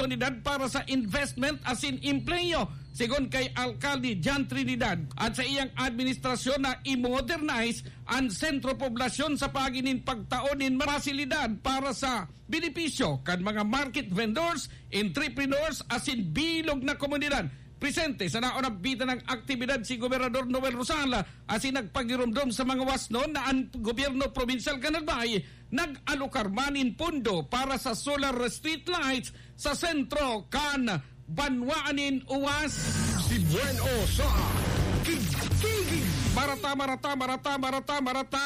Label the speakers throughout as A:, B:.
A: oportunidad para sa investment as in empleo. Sigon kay Alcalde Jan Trinidad at sa iyang administrasyon na i-modernize ang sentro poblasyon sa paginin pagtaonin masilidad para sa benepisyo kan mga market vendors, entrepreneurs as in bilog na komunidad. Presente sa naunabita ng aktibidad si Gobernador Noel Rosala as in nagpagirumdum sa mga wasnon na ang gobyerno provincial Kanalbay nag-alokar manin pondo para sa solar street lights sa sentro kan Banwaanin uwas
B: si Bueno sa Kikiki.
A: Marata.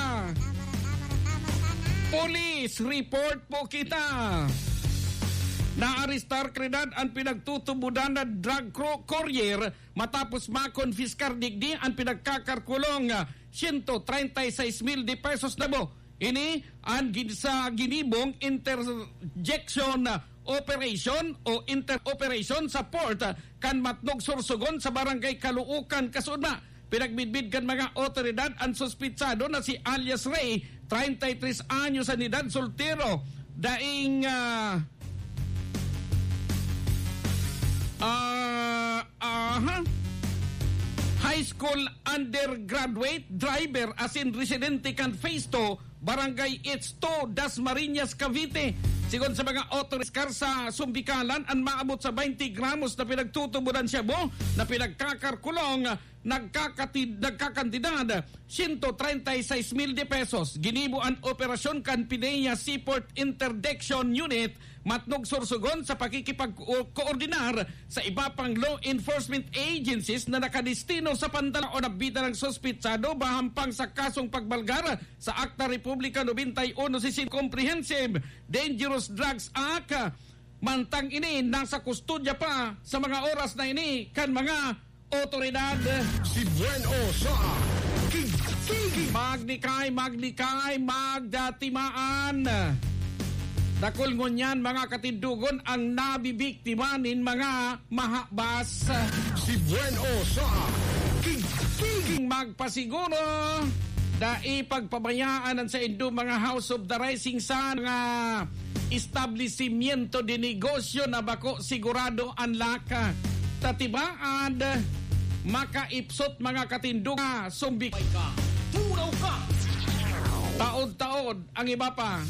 A: Police report po kita. Naaristar kredad ang pinagtutubudan na drug courier matapos makonfiskar digdi ang pinagkakarkulong 136,000 pesos na mo. Ini ang sa ginibong interjection operation o interoperation sa port kan Matnog Sorsogon sa barangay Kaluukan Kasuna. Pinagbidbid kan mga otoridad ang suspitsado na si alias Ray, 33 anyos sa edad, soltero, daing high school undergraduate driver as in residente kan Phase 2, Barangay H2, Dasmariñas, Cavite. Sigon sa mga otoriskar sa Sumbikalan, ang maabot sa 20 gramos na pinagtutubudan siya mo na pinagkakarkulong nagkakantidad 136,000 pesos. Ginibo ang operasyon kan Pinea Seaport Interdiction Unit Matnog Sorsogon sa pakikipag-koordinar sa iba pang law enforcement agencies na nakadestino sa pandala o nabida ng sospitsado bahampang sa kasong pagbalgar sa Akta Republika 91 si Comprehensive Dangerous Drugs Act. Mantang ini nasa kustodya pa sa mga oras na ini kan mga otoridad.
B: Si Bueno sa Kikiki.
A: Magnikay, magdatimaan. Dakol ngunyan mga katindugon ang nabibiktimanin mga mahabas.
B: Si Bueno sa Kikiki.
A: Magpasiguro da ipagpabayaan sa indo mga House of the Rising Sun nga establishmento de negosyo na bako sigurado ang laka. Tatibaan makaipsot mga katindugan sumbik.
B: Tunaw ka.
A: Taod-taod ang iba pa.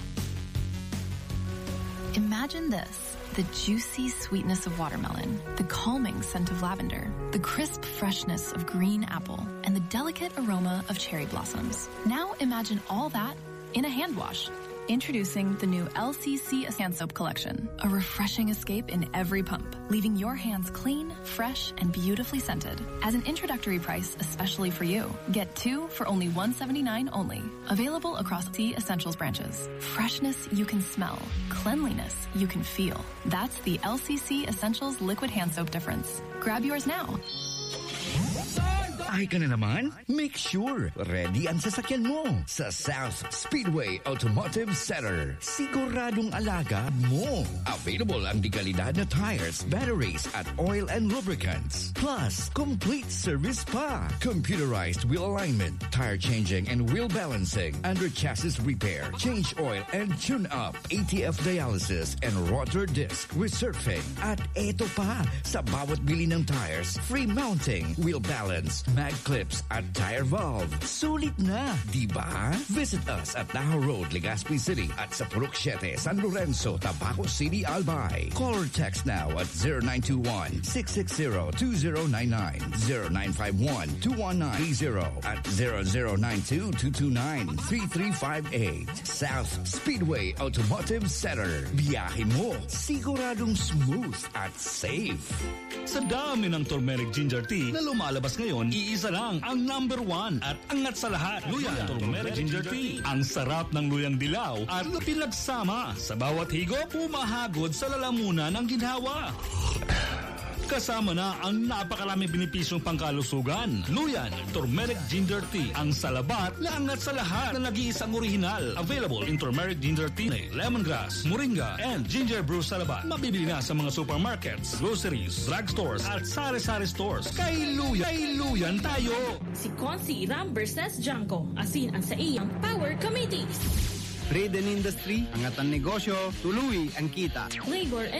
C: Imagine this, the juicy sweetness of watermelon, the calming scent of lavender, the crisp freshness of green apple, and the delicate aroma of cherry blossoms. Now imagine all that in a hand wash. Introducing the new LCC Hand Soap Collection, a refreshing escape in every pump, leaving your hands clean, fresh, and beautifully scented. As an introductory price especially for you, get 2 for only $179 only. Available across T Essentials branches. Freshness you can smell, cleanliness you can feel. That's the LCC Essentials Liquid Hand Soap difference. Grab yours now.
D: Ay ka na naman? Make sure ready ang sasakyan mo sa South Speedway Automotive Center. Siguradong alaga mo. Available ang dekalidad na tires, batteries at oil and lubricants. Plus, complete service pa. Computerized wheel alignment, tire changing and wheel balancing, under chassis repair, change oil and tune up, ATF dialysis and rotor disc resurfacing. At eto pa, sa bawat bili ng tires, free mounting, wheel balance, mag clips at tire valve. Sulit na, di ba? Visit us at Tahoe Road, Legazpi City at sa Purok 7, San Lorenzo, Tabaco City, Albay. Call or text now at 0921-660-2099, 0951-21930 at 0092-229-3358. South Speedway Automotive Center. Biyahe mo, siguradong smooth at safe.
E: Sa dami ng turmeric ginger tea na lumalabas ngayon, iisa lang ang number 1 at angat sa lahat. Luyan Turmeric Ginger Tea. Ang sarap ng luyang dilaw at pinagsama. Sa bawat higop, pumahagod sa lalamunan ng ginhawa. Kasama na ang napakaraming benepisyong pangkalusugan. Luyan Turmeric Ginger Tea. Ang salabat na angat sa lahat na nag-iisang orihinal. Available in Turmeric Ginger Tea, lemongrass, moringa, and ginger brew salabat. Mabibili na sa mga supermarkets, groceries, drugstores, at sari-sari stores. Kay Luyan tayo!
F: Si Consi Ram versus Janko, asin ang sa iyang Power Committees.
G: Trade and industry, angat ang negosyo, tuluy ang kita.
F: Labor and